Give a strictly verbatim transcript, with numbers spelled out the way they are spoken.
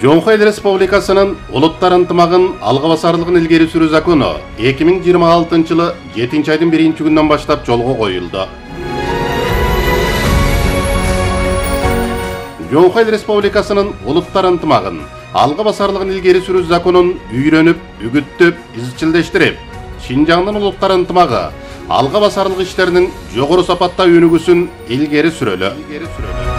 Жоңхой Республикасынын улуттар ынтымагын алга басарлыгын илгери сүрүү закону эки миң жыйырма алтынчы жылы жетинчи айдын биринчи күнүнөн баштап жолго коюлду. Жоңхой Республикасынын улуттар ынтымагын алга басарлыгын илгери сүрүү законун үйрөнүп, үгүттөп, изчилдештирип, Шинжаңдын улуттар ынтымагы алга басарлык иштеринин жогору сапатта өнүгүүсүн илгери сүрөлү.